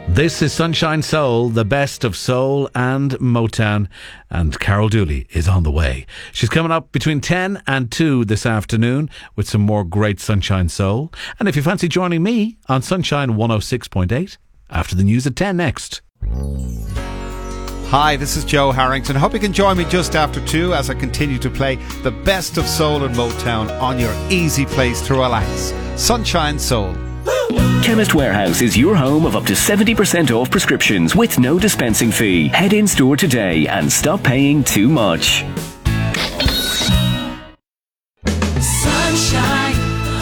This is Sunshine Soul, the best of soul and Motown, and Carol Dooley is on the way. She's coming up between 10 and 2 this afternoon with some more great Sunshine Soul. And if you fancy joining me on Sunshine 106.8 after the news at 10 next. Hi, this is Joe Harrington. Hope you can join me just after 2 as I continue to play the best of soul and Motown on your easy place to relax. Sunshine Soul. Chemist Warehouse is your home of up to 70% off prescriptions with no dispensing fee. Head in store today and stop paying too much. Sunshine.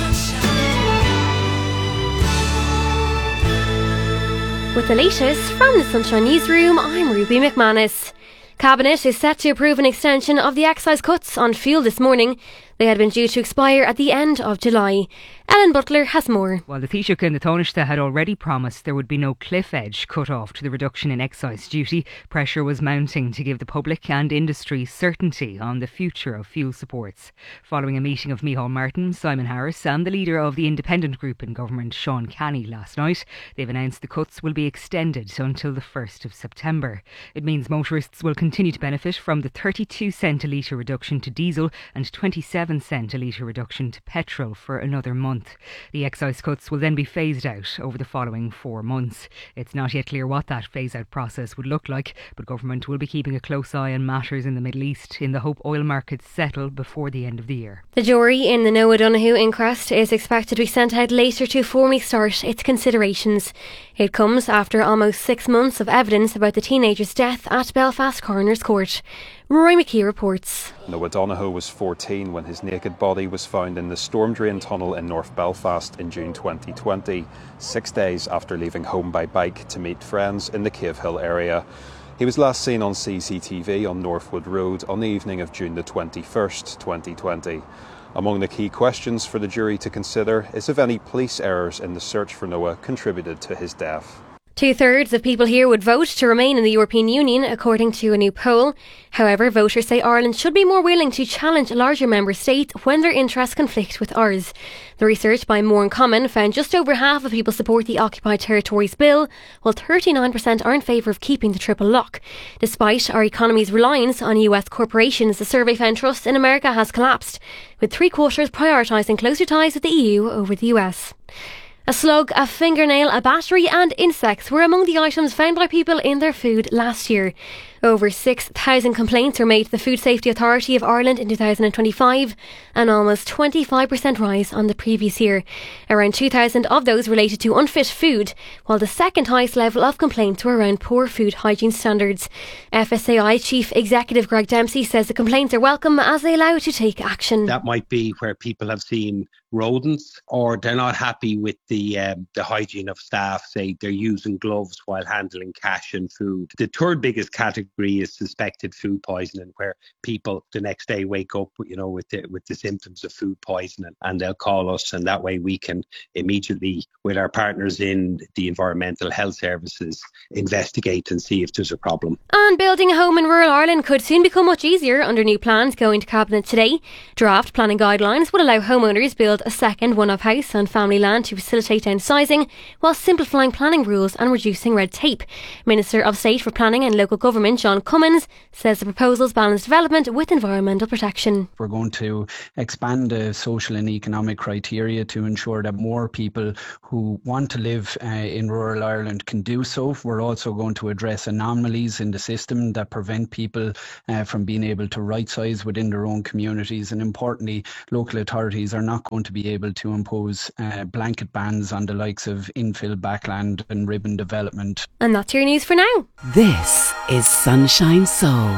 With the latest from the Sunshine Newsroom, I'm Ruby McManus. Cabinet is set to approve an extension of the excise cuts on fuel this morning. They had been due to expire at the end of July. Ellen Butler has more. Well, the Taoiseach and the Taoiseach had already promised there would be no cliff edge cut off to the reduction in excise duty. Pressure was mounting to give the public and industry certainty on the future of fuel supports. Following a meeting of Micheál Martin, Simon Harris and the leader of the independent group in government, Sean Canny, last night, they've announced the cuts will be extended until the 1st of September. It means motorists will continue to benefit from the 32 cent a litre reduction to diesel and 27 cent a litre reduction to petrol for another month. The excise cuts will then be phased out over the following 4 months. It's not yet clear what that phase-out process would look like, but government will be keeping a close eye on matters in the Middle East in the hope oil markets settle before the end of the year. The jury in the Noah Donoghue inquest is expected to be sent out later to formally start its considerations. It comes after almost 6 months of evidence about the teenager's death at Belfast Coroner's Court. Roy McKee reports. Noah Donoghue was 14 when his naked body was found in the storm drain tunnel in North Belfast in June 2020, 6 days after leaving home by bike to meet friends in the Cave Hill area. He was last seen on CCTV on Northwood Road on the evening of June the 21st, 2020. Among the key questions for the jury to consider is if any police errors in the search for Noah contributed to his death. 2/3 of people here would vote to remain in the European Union, according to a new poll. However, voters say Ireland should be more willing to challenge larger member states when their interests conflict with ours. The research by More in Common found just over half of people support the Occupied Territories Bill, while 39% are in favour of keeping the triple lock. Despite our economy's reliance on US corporations, the survey found trust in America has collapsed, with 3/4 prioritising closer ties with the EU over the US. A slug, a fingernail, a battery and insects were among the items found by people in their food last year. Over 6,000 complaints were made to the Food Safety Authority of Ireland in 2025, an almost 25% rise on the previous year. Around 2,000 of those related to unfit food, while the second highest level of complaints were around poor food hygiene standards. FSAI Chief Executive Greg Dempsey says the complaints are welcome as they allow it to take action. That might be where people have seen rodents, or they're not happy with the hygiene of staff, say they're using gloves while handling cash and food. The third biggest category is suspected food poisoning, where people the next day wake up, with the symptoms of food poisoning, and they'll call us, and that way we can immediately, with our partners in the environmental health services, investigate and see if there's a problem. And building a home in rural Ireland could soon become much easier under new plans going to Cabinet today. Draft planning guidelines would allow homeowners build a second one-off house on family land to facilitate downsizing, while simplifying planning rules and reducing red tape. Minister of State for Planning and Local Government John Cummins says the proposals balance development with environmental protection. We're going to expand the social and economic criteria to ensure that more people who want to live in rural Ireland can do so. We're also going to address anomalies in the system that prevent people from being able to right-size within their own communities, and importantly, local authorities are not going to be able to impose blanket bans on the likes of infill backland and ribbon development. And that's your news for now. This is Sunshine Soul.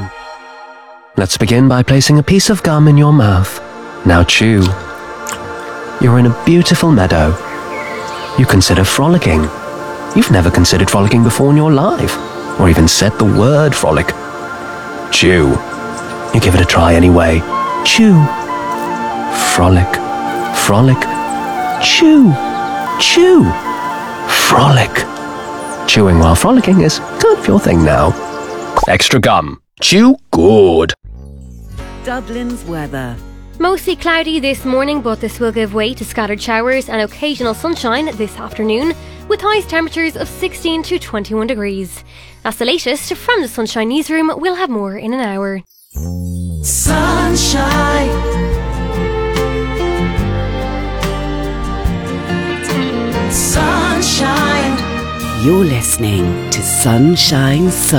Let's begin by placing a piece of gum in your mouth. Now chew. You're in a beautiful meadow. You consider frolicking. You've never considered frolicking before in your life, or even said the word frolic. Chew. You give it a try anyway. Chew. Frolic. Frolic. Chew. Chew. Frolic. Chewing while frolicking is kind of your thing now. Extra gum. Chew good. Dublin's weather. Mostly cloudy this morning, but this will give way to scattered showers and occasional sunshine this afternoon. with highest temperatures of 16 to 21 degrees. That's the latest from the Sunshine Newsroom. We'll have more in an hour. Sunshine. Sunshine. You're listening to Sunshine Soul.